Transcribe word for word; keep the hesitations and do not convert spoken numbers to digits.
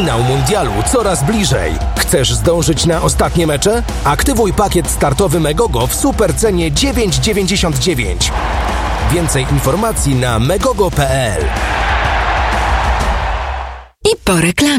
Finał mundialu coraz bliżej. Chcesz zdążyć na ostatnie mecze? Aktywuj pakiet startowy Megogo w supercenie dziewięć dziewięćdziesiąt dziewięć. Więcej informacji na megogo kropka pe el. I po reklamie.